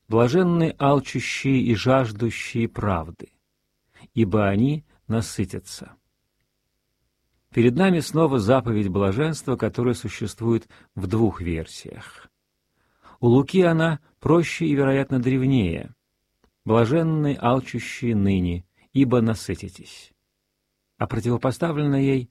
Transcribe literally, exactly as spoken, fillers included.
Блаженны алчущие и жаждущие правды, ибо они насытятся. Перед нами снова заповедь блаженства, которая существует в двух версиях. У Луки она проще и, вероятно, древнее. «Блаженны алчущие ныне, ибо насытитесь». А противопоставлена ей